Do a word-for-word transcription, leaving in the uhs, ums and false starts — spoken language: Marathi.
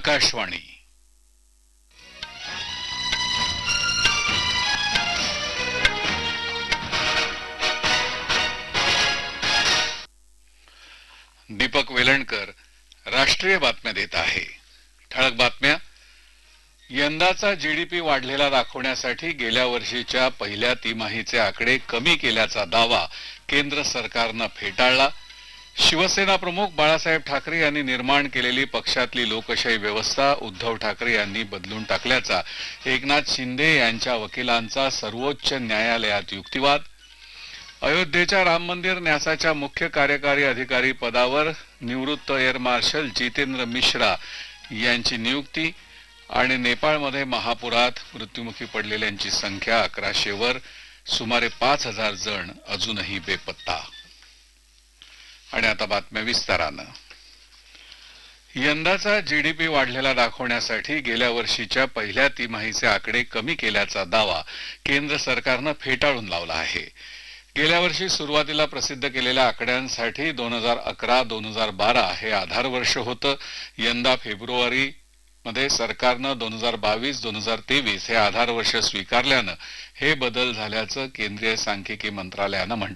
आकाशवाणी। दीपक वेलणकर राष्ट्रीय बातम्या देत आहे। ठळक बातम्या। यंदाचा जीडीपी वाढलेला दाखवण्यासाठी गेल्या वर्षीच्या पहिल्या तिमाहीचे आकडे कमी केल्याचा दावा केंद्र सरकारने फेटाळला। शिवसेना प्रमुख बाळासाहेब ठाकरे यांनी निर्माण केलेली पक्षातली लोकशाही व्यवस्था उद्धव ठाकरे यांनी बदलून टाकल्याचा एकनाथ शिंदे यांच्या वकिलांचा सर्वोच्च न्यायालयात युक्तिवाद। अयोध्येच्या राम मंदिर न्यासाच्या मुख्य कार्यकारी अधिकारी पदावर निवृत्त एअर मार्शल जितेंद्र मिश्रा यांची नियुक्ती आणि नेपाळमध्ये महापुरात मृत्युमुखी पडलेल्यांची संख्या अकराशे वर, सुमारे पाच हजार जण अजूनही बेपत्ता। आणि आता बातम्या विस्ताराने। यंदाचा जीडीपी वाढलेला दाखवण्यासाठी गेल्या वर्षीच्या पहिल्या तिमाहीचे आकडे कमी केल्याचा दावा केंद्र सरकारने फेटाळून लावला आहे। गेल्या वर्षी सुरुवातीला प्रसिद्ध केलेल्या आकड्यांसाठी दोन हजार अकरा दोन हजार बारा हे आधार वर्ष होतं। यंदा फेब्रुवारी मध्ये सरकारने दोन हजार बावीस दोन हजार तेवीस हे आधार वर्ष स्वीकारल्यानं हे बदल झाल्याचं केंद्रीय सांख्यिकी मंत्रालयानं म्हटलं